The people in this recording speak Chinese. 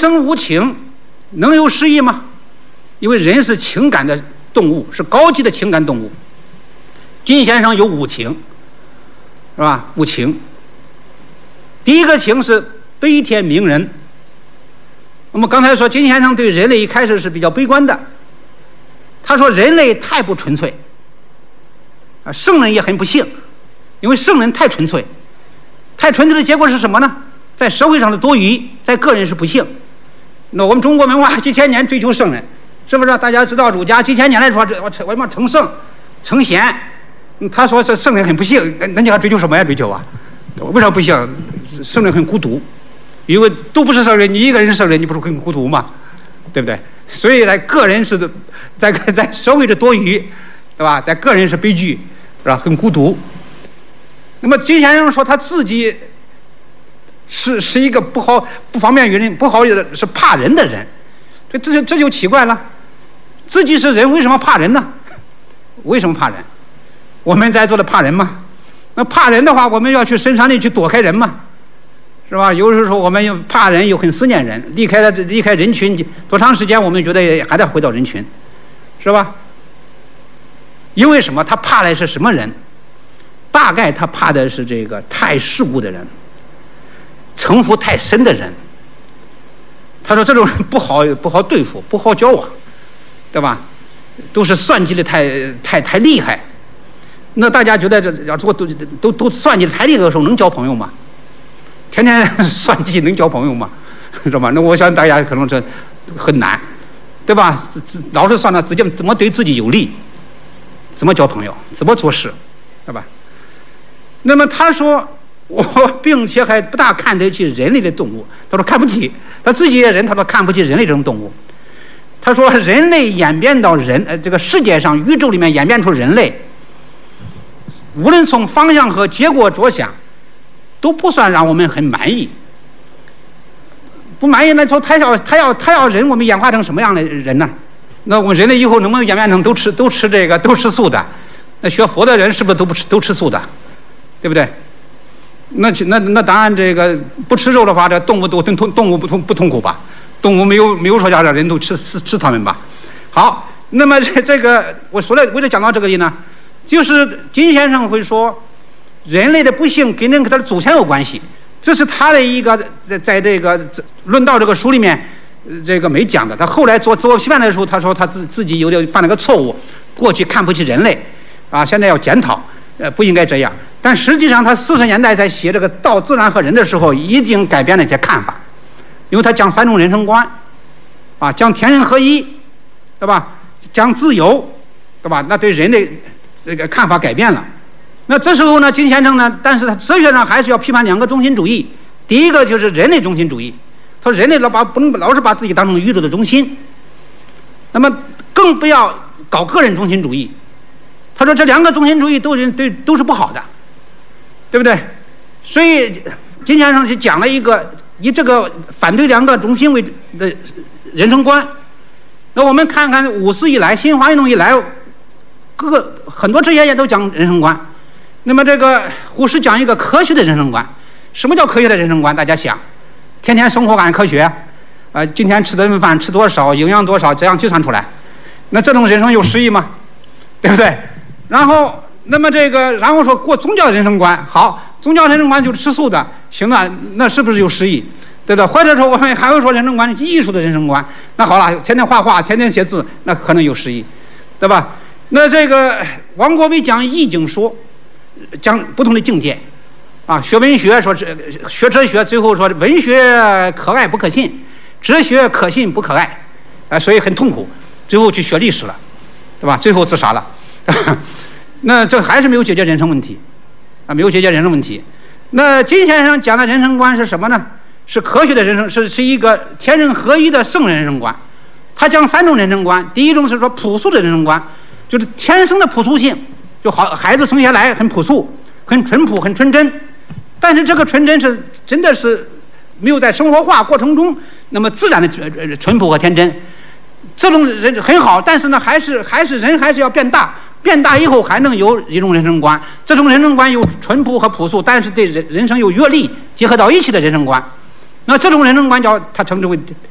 生无情，能有诗意吗？因为人是情感的动物，是高级的情感动物。金先生有五情，是吧？五情。第一个情是悲天悯人。我们刚才说金先生对人类一开始是比较悲观的，他说人类太不纯粹，圣人也很不幸，因为圣人太纯粹，太纯粹的结果是什么呢？在社会上的多余，在个人是不幸。那我们中国文化几千年追求圣人，是不是？大家知道儒家几千年来说我们成圣成贤，他说这圣人很不幸，那你还追求什么呀？追求啊？为啥不幸？圣人很孤独，因为都不是圣人，你一个人是圣人，你不是很孤独吗？对不对？所以呢，个人是在社会是多余，对吧？在个人是悲剧，是吧？很孤独。那么金先生说他自己是一个不方便与人不好是怕人的人，这就奇怪了。自己是人，为什么怕人呢？为什么怕人？我们在座的怕人吗？那怕人的话，我们要去深山里去躲开人嘛，是吧？有时候我们又怕人，又很思念人，离开人群多长时间，我们觉得还得回到人群，是吧？因为什么？他怕的是什么人？大概他怕的是这个太世故的人，城府太深的人。他说这种人不好对付，不好交往，对吧？都是算计的太厉害。那大家觉得这要如果都算计的太厉害的时候，能交朋友吗？天天算计能交朋友吗？知道吗？那我想大家可能这很难，对吧？老是算到自己怎么对自己有利，怎么交朋友，怎么做事，对吧？那么他说我并且还不大看得起人类的动物，他说看不起他自己的人，他说看不起人类这种动物。他说人类演变到这个世界上宇宙里面演变出人类，无论从方向和结果着想，都不算让我们很满意。不满意，那说他要人，我们演化成什么样的人呢？那我们人类以后能不能演变成都吃素的？那学佛的人是不是都吃素的？对不对？那当然，这个不吃肉的话，这动物不痛苦吧？动物没有说让人都吃它们吧？好，那么这个我说了，为了讲到这个呢，就是金先生会说，人类的不幸跟他的祖先有关系，这是他的一个在这个论道这个书里面这个没讲的。他后来做自我批判的时候，他说他自己有点犯了个错误，过去看不起人类啊，现在要检讨，不应该这样。但实际上他40年代在写这个道自然和人的时候，已经改变了一些看法，因为他讲3种人生观啊，讲天人合一，对吧？讲自由，对吧？那对人的这个看法改变了。那这时候呢，金先生呢，但是他哲学上还是要批判2个中心主义。第一个就是人类中心主义，他说人类不能老是把自己当成宇宙的中心，那么更不要搞个人中心主义。他说这2个中心主义都是不好的，对不对？所以金先生就讲了一个以这个反对2个中心为的人生观。那我们看看50世以来，新华运动以来，很多哲学家都讲人生观。那么这个胡适讲一个科学的人生观。什么叫科学的人生观？大家想，天天生活按科学，今天吃顿饭吃多少，营养多少，这样计算出来，那这种人生有诗意吗？对不对？然后说过宗教的人生观，好，宗教人生观就是吃素的，行了，那是不是有诗意？对不对？或者说我们还会说人生观艺术的人生观，那好了，天天画画，天天写字，那可能有诗意，对吧？那这个王国维讲意境说，讲不同的境界啊，学文学说学哲学，最后说文学可爱不可信，哲学可信不可爱，所以很痛苦，最后去学历史了，对吧？最后自杀了。那这还是没有解决人生问题啊，没有解决人生问题。那金先生讲的人生观是什么呢？是科学的人生，是一个天人合一的圣人人生观。他讲3种人生观，第一种是说朴素的人生观，就是天生的朴素性，就好孩子生下来很朴素、很淳朴、很纯真，但是这个纯真是真的是没有在生活化过程中那么自然的淳朴和天真。这种人很好，但是呢，还是人还是要变大。变大以后还能有一种人生观，这种人生观有淳朴和朴素，但是对人生有阅历结合到一起的人生观。那这种人生观他称之为